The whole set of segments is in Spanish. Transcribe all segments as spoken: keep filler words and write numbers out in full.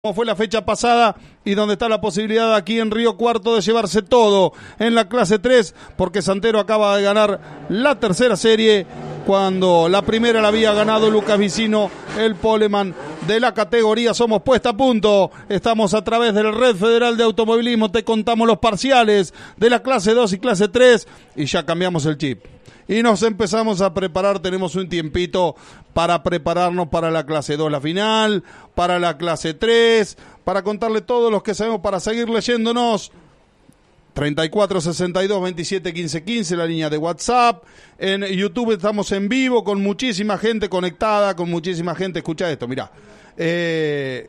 Como fue la fecha pasada y donde está la posibilidad aquí en Río Cuarto de llevarse todo en la clase tres, porque Santero acaba de ganar la tercera serie cuando la primera la había ganado Lucas Vicino, el poleman de la categoría. Somos Puesta a Punto, estamos a través de la Red Federal de Automovilismo, te contamos los parciales de la clase dos y clase tres y ya cambiamos el chip. Y nos empezamos a preparar, tenemos un tiempito para prepararnos para la clase dos, la final, para la clase tres, para contarle todos los que sabemos, para seguir leyéndonos. treinta y cuatro, sesenta y dos, veintisiete, quince, quince, la línea de WhatsApp. En YouTube estamos en vivo con muchísima gente conectada, con muchísima gente. Escucha esto, mirá. Eh...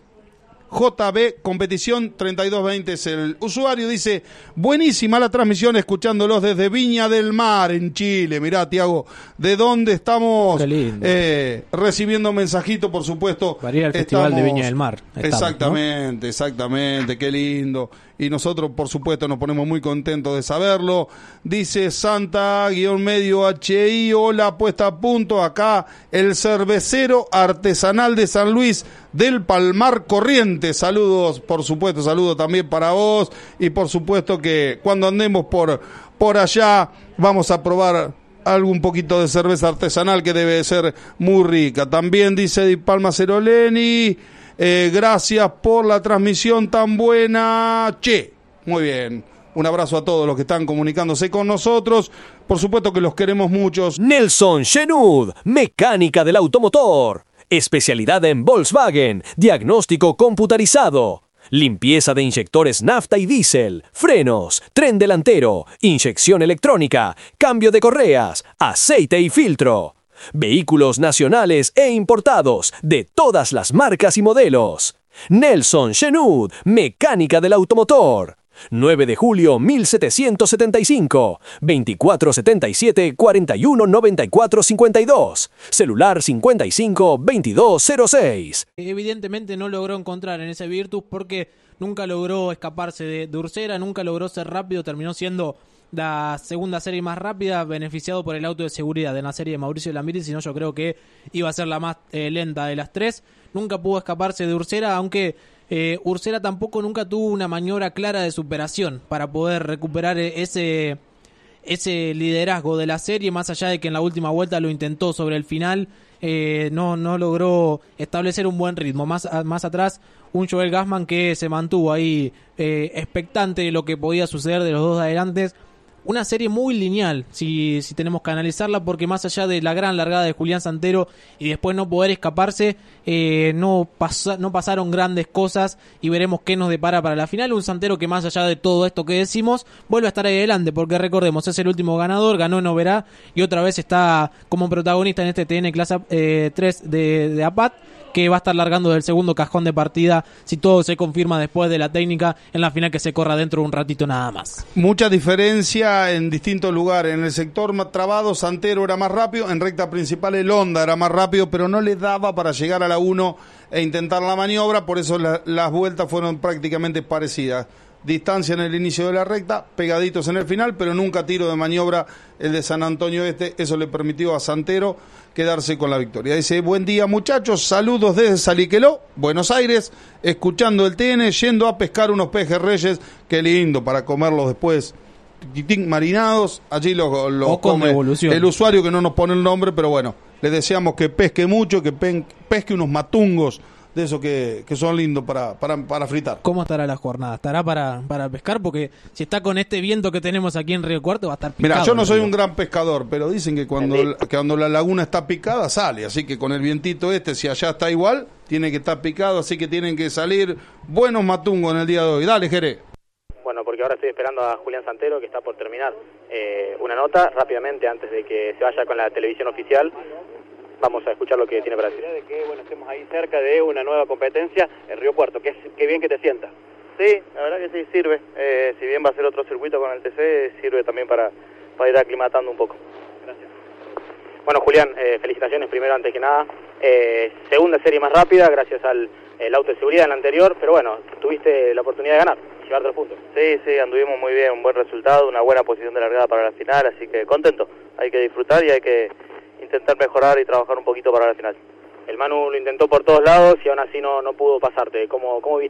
J B Competición treinta y dos veinte es el usuario, dice, buenísima la transmisión, escuchándolos desde Viña del Mar, en Chile. Mirá, Tiago, de dónde estamos eh, recibiendo mensajitos, por supuesto. Varía el Festival estamos... de Viña del Mar. Estamos, exactamente, ¿no? Exactamente, qué lindo. Y nosotros, por supuesto, nos ponemos muy contentos de saberlo. Dice Santa-Medio H I, hola, Puesta a Punto, acá el cervecero artesanal de San Luis del Palmar Corrientes. Saludos, por supuesto, saludos también para vos. Y por supuesto que cuando andemos por, por allá vamos a probar algún poquito de cerveza artesanal que debe ser muy rica. También dice Di Palma Ceroleni, eh, gracias por la transmisión tan buena. Che, muy bien. Un abrazo a todos los que están comunicándose con nosotros. Por supuesto que los queremos muchos. Nelson Shenud, mecánica del automotor. Especialidad en Volkswagen, diagnóstico computarizado, limpieza de inyectores nafta y diésel, frenos, tren delantero, inyección electrónica, cambio de correas, aceite y filtro. Vehículos nacionales e importados de todas las marcas y modelos. Nelson Shenud, mecánica del automotor. nueve de julio mil setecientos setenta y cinco, veinticuatro setenta y siete, cuarenta y uno noventa y cuatro cincuenta y dos, celular cincuenta y cinco, veintidós cero seis. Evidentemente no logró encontrar en ese Virtus porque nunca logró escaparse de, de Ursera, nunca logró ser rápido, terminó siendo la segunda serie más rápida, beneficiado por el auto de seguridad en la serie de Mauricio Lamiri, si no yo creo que iba a ser la más eh, lenta de las tres. Nunca pudo escaparse de Ursera, aunque Eh, Ursera tampoco nunca tuvo una maniobra clara de superación para poder recuperar ese, ese liderazgo de la serie, más allá de que en la última vuelta lo intentó sobre el final, eh, no, no logró establecer un buen ritmo. Más, más atrás, un Joel Gassman que se mantuvo ahí eh, expectante de lo que podía suceder de los dos de adelante. Una serie muy lineal, si, si tenemos que analizarla, porque más allá de la gran largada de Julián Santero y después no poder escaparse, eh, no, pasa, no pasaron grandes cosas y veremos qué nos depara para la final. Un Santero que más allá de todo esto que decimos, vuelve a estar ahí adelante, porque recordemos, es el último ganador, ganó en Oberá y otra vez está como protagonista en este T N Clase eh, tres de, de A P A T, que va a estar largando del segundo cajón de partida si todo se confirma después de la técnica en la final que se corra dentro de un ratito nada más. Mucha diferencia en distintos lugares. En el sector trabado Santero era más rápido, en recta principal el Honda era más rápido, pero no le daba para llegar a la uno e intentar la maniobra, por eso la, las vueltas fueron prácticamente parecidas. Distancia en el inicio de la recta, pegaditos en el final, pero nunca tiro de maniobra el de San Antonio Este. Eso le permitió a Santero quedarse con la victoria. Dice, buen día muchachos, saludos desde Saliqueló, Buenos Aires, escuchando el T N, yendo a pescar unos pejerreyes, qué lindo para comerlos después, marinados, allí los lo come evolución. El usuario que no nos pone el nombre, pero bueno, le deseamos que pesque mucho, que pe pesque unos matungos, de esos que, que son lindos para, para, para fritar. ¿Cómo estará la jornada? ¿Estará para, para pescar? Porque si está con este viento que tenemos aquí en Río Cuarto va a estar picado. Mira, yo no soy un gran pescador, pero dicen que cuando, que cuando la laguna está picada sale, así que con el vientito este, si allá está igual, tiene que estar picado, así que tienen que salir buenos matungos en el día de hoy. Dale, Jerez. Bueno, porque ahora estoy esperando a Julián Santero, que está por terminar eh, una nota rápidamente antes de que se vaya con la televisión oficial. Vamos a escuchar lo que tiene para decir. De que bueno, estemos ahí cerca de una nueva competencia en Río Cuarto, que es, qué bien que te sientas. Sí, la verdad que sí, sirve. Eh, si bien va a ser otro circuito con el T C, sirve también para, para ir aclimatando un poco. Gracias. Bueno, Julián, eh, felicitaciones primero antes que nada. Eh, segunda serie más rápida, gracias al el auto de seguridad en la anterior, pero bueno, tuviste la oportunidad de ganar, llevar tres puntos. Sí, sí, anduvimos muy bien, un buen resultado, una buena posición de largada para la final, así que contento. Hay que disfrutar y hay que intentar mejorar y trabajar un poquito para la final. el Manu lo intentó por todos lados y aún así no, no pudo pasarte. ¿Cómo, cómo viste